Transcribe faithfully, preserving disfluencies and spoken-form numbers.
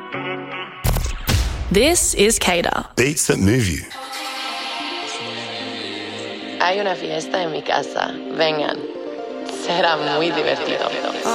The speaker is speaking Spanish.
This is Cater. Beats that move you. Hay una fiesta en mi casa. Vengan. Será muy divertido.